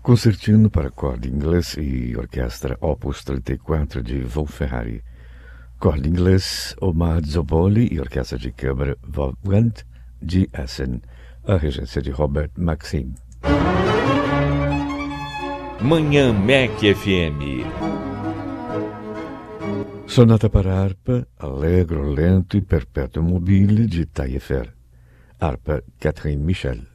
Concertino para corda inglês e orquestra Opus 34 de Wolf-Ferrari. Corda inglês Omar Zoboli e orquestra de câmara Wolfgang de Essen. A regência de Robert Maxim. Manhã MEC FM. Sonata para harpa, Allegro lento e perpétuo mobile de Taillefer. Harpa Catherine Michel.